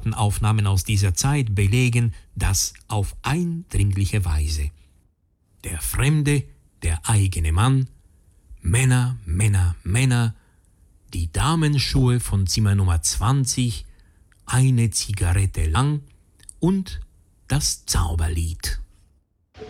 Kartenaufnahmen aus dieser Zeit belegen das auf eindringliche Weise. Der Fremde, der eigene Mann, Männer, Männer, Männer, die Damenschuhe von Zimmer Nummer 20, eine Zigarette lang und das Zauberlied.